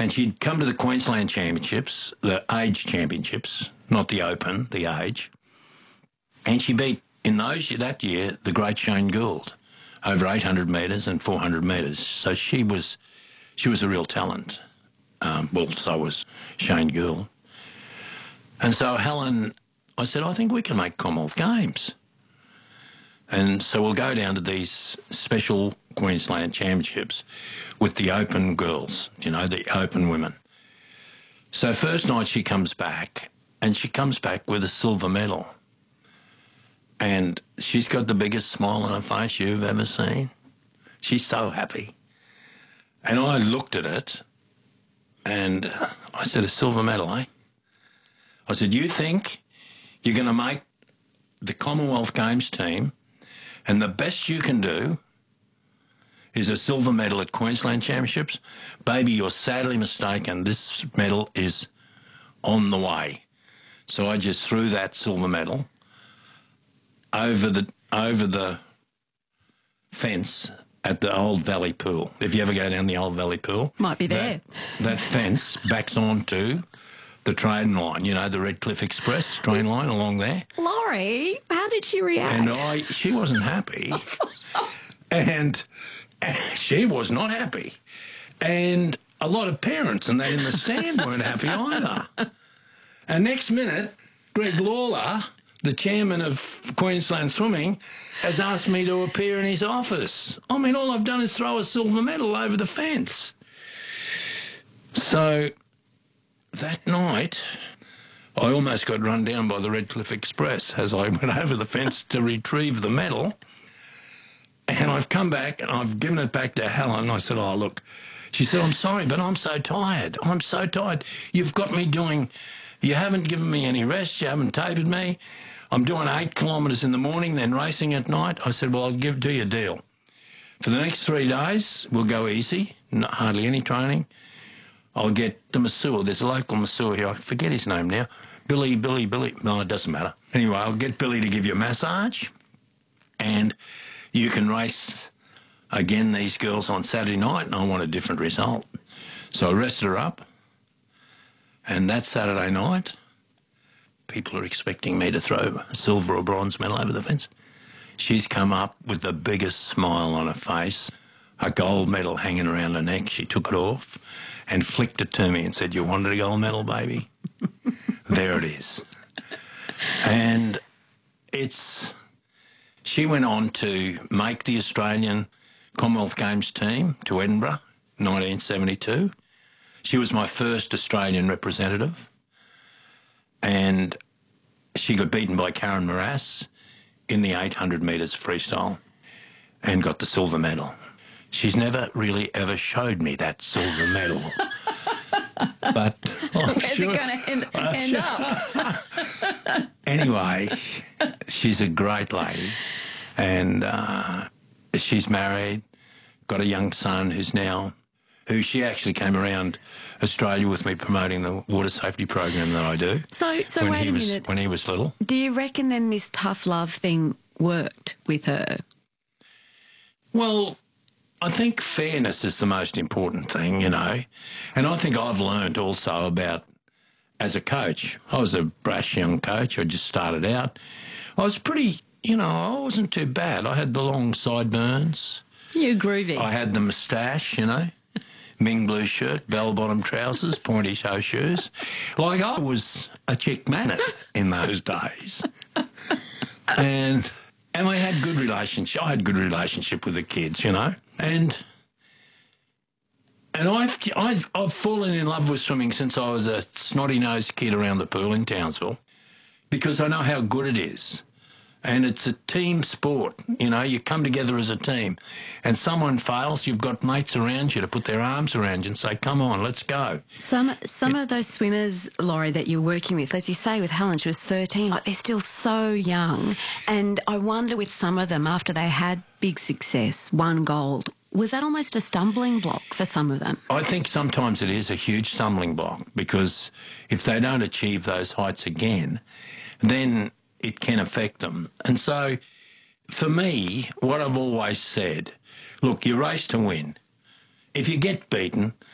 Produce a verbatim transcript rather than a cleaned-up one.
And she'd come to the Queensland Championships, the age championships, not the Open, the age. And she beat, in those that year, the great Shane Gould, over eight hundred metres and four hundred metres. So she was she was a real talent. Um, well, so was Shane Gould. And so Helen, I said, I think we can make Commonwealth Games. And so we'll go down to these special Queensland Championships with the Open girls, you know, the Open women. So first night she comes back, and she comes back with a silver medal. And she's got the biggest smile on her face you've ever seen. She's so happy. And I looked at it, and I said, a silver medal, eh? I said, you think you're going to make the Commonwealth Games team, and the best you can do is a silver medal at Queensland Championships? Baby, you're sadly mistaken. This medal is on the way. So I just threw that silver medal over the over the fence at the Old Valley Pool. If you ever go down the Old Valley Pool. Might be there. That, that fence backs onto the train line, you know, the Redcliffe Express train line along there. Laurie, how did she react? And I, she wasn't happy. and, and she was not happy. And a lot of parents and that in the stand weren't happy either. And next minute, Greg Lawler, the chairman of Queensland Swimming, has asked me to appear in his office. I mean, all I've done is throw a silver medal over the fence. So that night, I almost got run down by the Redcliffe Express as I went over the fence to retrieve the medal. And I've come back and I've given it back to Helen. I said, oh, look. She said, I'm sorry, but I'm so tired. I'm so tired. You've got me doing... You haven't given me any rest. You haven't tapered me. I'm doing eight kilometres in the morning, then racing at night. I said, well, I'll give do you a deal. For the next three days, we'll go easy, not hardly any training. I'll get the masseur. There's a local masseur here. I forget his name now. Billy, Billy, Billy. No, it doesn't matter. Anyway, I'll get Billy to give you a massage, and you can race again these girls on Saturday night, and I want a different result. So I rested her up, and that Saturday night, people are expecting me to throw a silver or bronze medal over the fence. She's come up with the biggest smile on her face, a gold medal hanging around her neck. She took it off and flicked it to me and said, you wanted a gold medal, baby? There it is. And it's... She went on to make the Australian Commonwealth Games team to Edinburgh, nineteen seventy-two. She was my first Australian representative. And she got beaten by Karen Morass in the eight hundred metres freestyle and got the silver medal. She's never really ever showed me that silver medal. But I'm Where's sure, it going to end, I'm end sure. up? Anyway, she's a great lady, and uh, she's married, got a young son who's now, who she actually came around Australia with me promoting the water safety program that I do. So, so when wait he a was, minute. When he was little. Do you reckon then this tough love thing worked with her? Well, I think fairness is the most important thing, you know. And I think I've learned also about, as a coach, I was a brash young coach. I just started out. I was pretty, you know, I wasn't too bad. I had the long sideburns. You groovy. I had the moustache, you know, Ming blue shirt, bell-bottom trousers, pointy toe shoes. Like I was a chick magnet in those days. And and I had good relationship. I had good relationship with the kids, you know. And and I've I've I've fallen in love with swimming since I was a snotty-nosed kid around the pool in Townsville, because I know how good it is. And it's a team sport, you know, you come together as a team. And someone fails, you've got mates around you to put their arms around you and say, come on, let's go. Some some It- of those swimmers, Laurie, that you're working with, as you say with Helen, she was thirteen, like they're still so young. And I wonder with some of them, after they had big success, won gold, was that almost a stumbling block for some of them? I think sometimes it is a huge stumbling block, because if they don't achieve those heights again, then it can affect them. And so, for me, what I've always said, look, you race to win. If you get beaten,